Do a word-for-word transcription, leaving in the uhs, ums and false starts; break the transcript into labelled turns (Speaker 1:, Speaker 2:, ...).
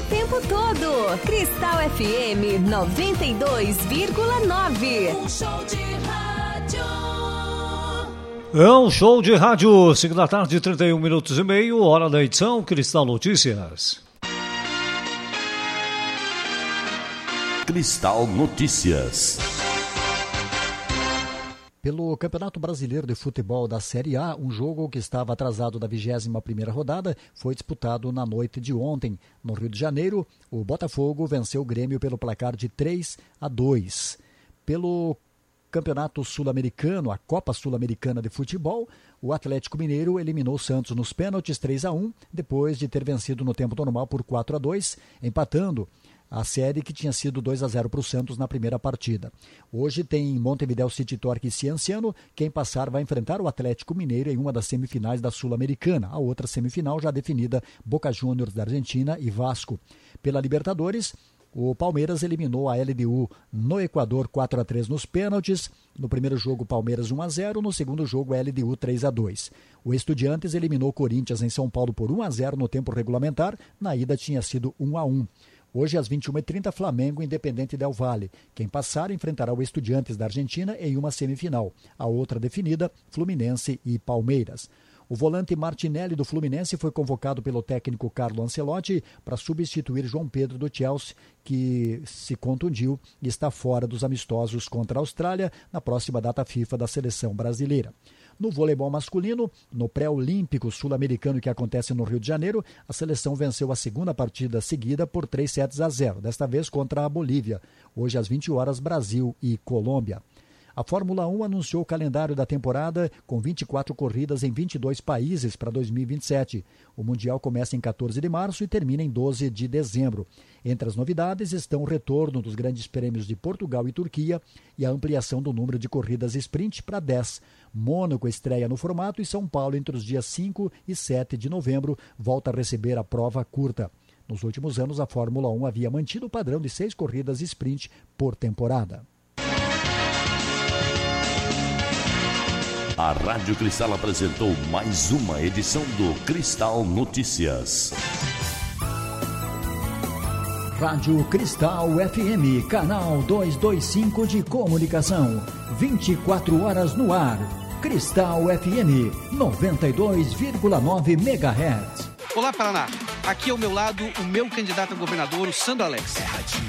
Speaker 1: tempo todo. Cristal F M noventa e dois vírgula nove. Um show de rádio.
Speaker 2: É um show de rádio, cinco da tarde, trinta e um minutos e meio, hora da edição Cristal Notícias.
Speaker 3: Cristal Notícias.
Speaker 4: Pelo Campeonato Brasileiro de Futebol da Série A, um jogo que estava atrasado da vigésima primeira rodada foi disputado na noite de ontem. No Rio de Janeiro, o Botafogo venceu o Grêmio pelo placar de três a dois. Pelo Campeonato Sul-Americano, a Copa Sul-Americana de Futebol, o Atlético Mineiro eliminou o Santos nos pênaltis três a um, depois de ter vencido no tempo normal por quatro a dois, empatando a série que tinha sido dois a zero para o Santos na primeira partida. Hoje tem Montevideo City Torque e Cienciano. Quem passar vai enfrentar o Atlético Mineiro em uma das semifinais da Sul-Americana. A outra semifinal já definida, Boca Juniors da Argentina e Vasco. Pela Libertadores, o Palmeiras eliminou a L D U no Equador quatro a três nos pênaltis. No primeiro jogo, Palmeiras um a zero. No segundo jogo, L D U três a dois. O Estudiantes eliminou o Corinthians em São Paulo por um a zero no tempo regulamentar. Na ida tinha sido um a um. Hoje, às vinte e uma e trinta, Flamengo e Independente Del Valle. Quem passar enfrentará o Estudiantes da Argentina em uma semifinal. A outra definida, Fluminense e Palmeiras. O volante Martinelli do Fluminense foi convocado pelo técnico Carlo Ancelotti para substituir João Pedro do Chelsea, que se contundiu e está fora dos amistosos contra a Austrália na próxima data FIFA da seleção brasileira. No voleibol masculino, no pré-olímpico sul-americano que acontece no Rio de Janeiro, a seleção venceu a segunda partida seguida por três sets a zero, desta vez contra a Bolívia. Hoje às vinte horas, Brasil e Colômbia. A Fórmula um anunciou o calendário da temporada com vinte e quatro corridas em vinte e dois países para dois mil e vinte e sete. O Mundial começa em quatorze de março e termina em doze de dezembro. Entre as novidades estão o retorno dos grandes prêmios de Portugal e Turquia e a ampliação do número de corridas sprint para dez. Mônaco estreia no formato e São Paulo, entre os dias cinco e sete de novembro, volta a receber a prova curta. Nos últimos anos, a Fórmula um havia mantido o padrão de seis corridas sprint por temporada.
Speaker 3: A Rádio Cristal apresentou mais uma edição do Cristal Notícias.
Speaker 4: Rádio Cristal F M, canal duzentos e vinte e cinco de comunicação, vinte e quatro horas no ar. Cristal F M, noventa e dois vírgula nove megahertz.
Speaker 5: Olá, Paraná. Aqui ao meu lado, o meu candidato a governador, o Sandro Alex.